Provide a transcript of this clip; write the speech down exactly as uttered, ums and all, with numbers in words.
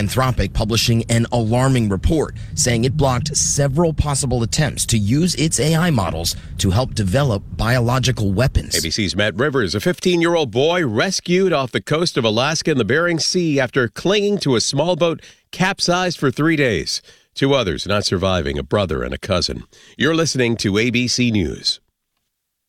Anthropic publishing an alarming report saying it blocked several possible attempts to use its A I models to help develop biological weapons. A B C's Matt Rivers, a fifteen-year-old boy rescued off the coast of Alaska in the Bering Sea after clinging to a small boat capsized for three days. Two others not surviving, a brother and a cousin. You're listening to A B C News.